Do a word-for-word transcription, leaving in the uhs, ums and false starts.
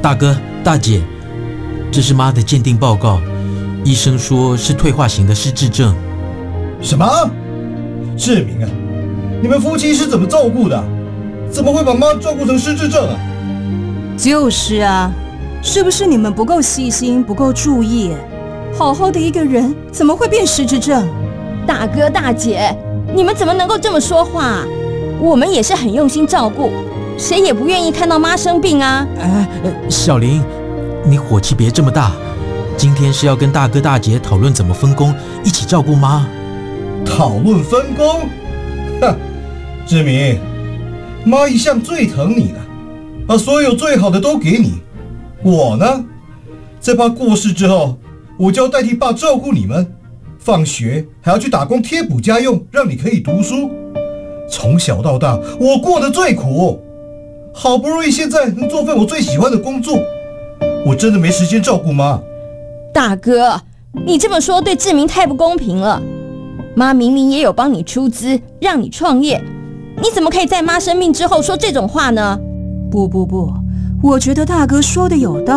大哥大姐，这是妈的鉴定报告，医生说是退化型的失智症。 什么？志明啊，你们夫妻是怎么照顾的？怎么会把妈照顾成失智症啊？ 就是啊，是不是你们不够细心，不够注意？好好的一个人，怎么会变失智症？ 大哥大姐，你们怎么能够这么说话？我们也是很用心照顾，谁也不愿意看到妈生病啊。 哎，小林，你火气别这么大，今天是要跟大哥大姐讨论怎么分工，一起照顾妈。 讨论分工？哼，志明，妈一向最疼你的，把所有最好的都给你。我呢，在爸过世之后，我就要代替爸照顾你们，放学还要去打工贴补家用，让你可以读书。从小到大，我过得最苦，好不容易现在能做份我最喜欢的工作，我真的没时间照顾妈。 大哥，你这么说对志明太不公平了。妈明明也有帮你出资，让你创业，你怎么可以在妈生病之后说这种话呢？ 不不不，我觉得大哥说的有道理。